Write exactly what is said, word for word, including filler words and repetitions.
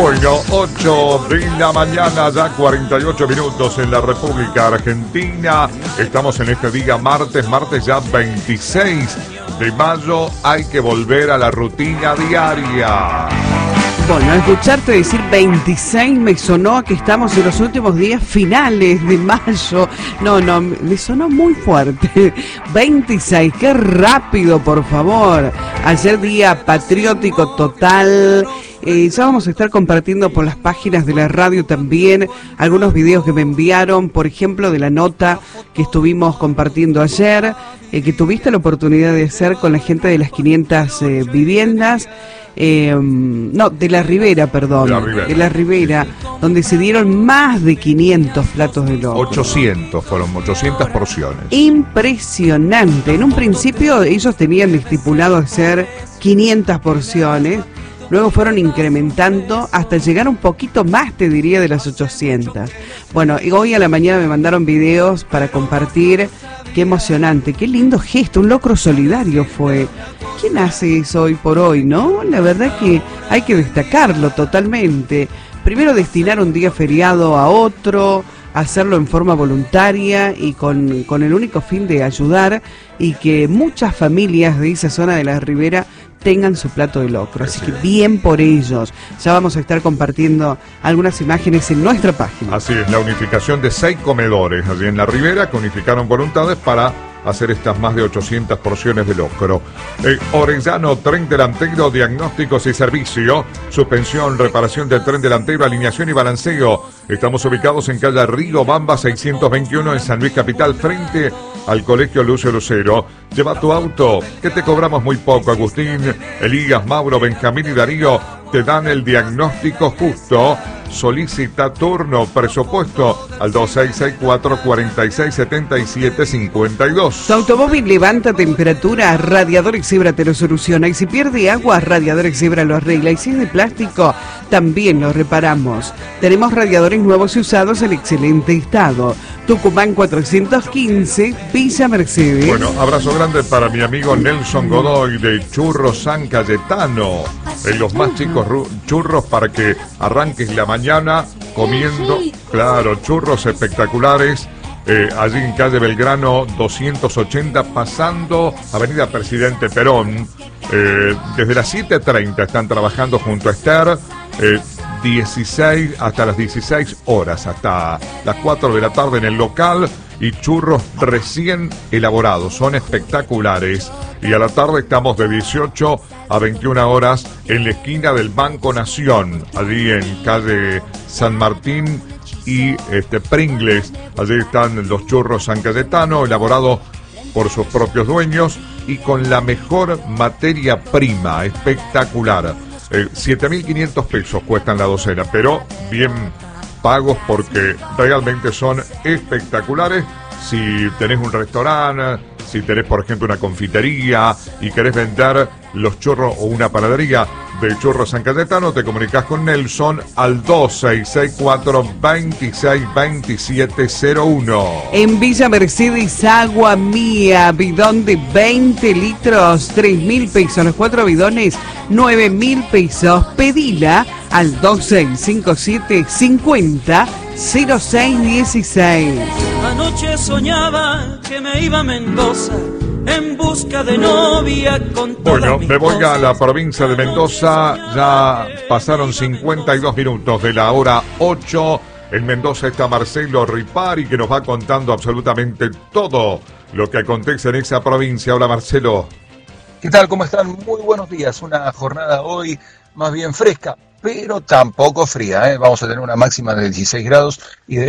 Bueno, ocho de la mañana, ya cuarenta y ocho minutos en la República Argentina. Estamos en este día martes, martes ya veintiséis de mayo. Hay que volver a la rutina diaria. Bueno, escucharte decir veintiséis me sonó a que estamos en los últimos días finales de mayo. No, no, me sonó muy fuerte. veintiséis, qué rápido, por favor. Ayer día patriótico total. Eh, ya vamos a estar compartiendo por las páginas de la radio también algunos videos que me enviaron, por ejemplo, de la nota que estuvimos compartiendo ayer, eh, que tuviste la oportunidad de hacer con la gente de las quinientas eh, viviendas. Eh, no, de la Ribera, perdón, de la Ribera, de la Ribera, donde se dieron más de quinientos platos de locro. ochocientos, fueron ochocientas porciones. Impresionante. En un principio ellos tenían estipulado hacer quinientas porciones, luego fueron incrementando hasta llegar un poquito más, te diría, de las ochocientas. Bueno, y hoy a la mañana me mandaron videos para compartir. Qué emocionante, qué lindo gesto, un locro solidario fue. ¿Quién hace eso hoy por hoy, no? La verdad que hay que destacarlo totalmente. Primero destinar un día feriado a otro, hacerlo en forma voluntaria y con, con el único fin de ayudar y que muchas familias de esa zona de la Ribera tengan su plato de locro, así que bien por ellos. Ya vamos a estar compartiendo algunas imágenes en nuestra página. Así es, la unificación de seis comedores allí en la Ribera que unificaron voluntades para hacer estas más de ochocientas porciones de locro. Eh, Orellano, tren delantero, diagnósticos y servicio, suspensión, reparación del tren delantero, alineación y balanceo. Estamos ubicados en calle Río Bamba seiscientos veintiuno en San Luis Capital, frente al Colegio Lucio Lucero. Lleva tu auto, que te cobramos muy poco. Agustín, Elías, Mauro, Benjamín y Darío te dan el diagnóstico justo. Solicita turno, presupuesto al dos seis seis cuatro, cuatro seis siete siete, cinco dos. Tu automóvil levanta temperatura, Radiador Exebra te lo soluciona. Y si pierde agua, Radiador Exebra lo arregla. Y si es de plástico, también lo reparamos. Tenemos radiadores nuevos y usados en excelente estado. Tucumán cuatrocientos quince, Villa Mercedes. Bueno, abrazo grande para mi amigo Nelson Godoy de Churros San Cayetano. En los más chicos churros para que arranques la mañana comiendo, claro, churros espectaculares. Eh, allí en calle Belgrano doscientos ochenta, pasando Avenida Presidente Perón. Eh, desde las siete treinta están trabajando junto a Esther. Eh, dieciséis hasta las dieciséis horas, hasta las cuatro de la tarde en el local, y churros recién elaborados, son espectaculares. Y a la tarde estamos de dieciocho a veintiuna horas en la esquina del Banco Nación, allí en calle San Martín y este Pringles. Allí están los churros San Cayetano, elaborados por sus propios dueños y con la mejor materia prima, espectacular. Eh, siete mil quinientos pesos cuestan la docena, pero bien pagos porque realmente son espectaculares. Si tenés un restaurante, si tenés por ejemplo una confitería y querés vender los churros o una panadería de Churros San Cayetano, te comunicás con Nelson al dos seis seis cuatro, veintiséis veintisiete cero uno. En Villa Mercedes, agua mía, bidón de veinte litros, tres mil pesos. Los cuatro bidones, nueve mil pesos. Pedila al dos seis cinco siete, cincuenta, cero seis dieciséis. Anoche soñaba que me iba a Mendoza en busca de novia con todas Bueno, mis me voy a cosas. la provincia de Mendoza. Ya pasaron cincuenta y dos minutos de la hora ocho. En Mendoza está Marcelo Ripari, que nos va contando absolutamente todo lo que acontece en esa provincia. Hola, Marcelo. ¿Qué tal? ¿Cómo están? Muy buenos días. Una jornada hoy más bien fresca, pero tampoco fría, ¿eh? Vamos a tener una máxima de dieciséis grados y de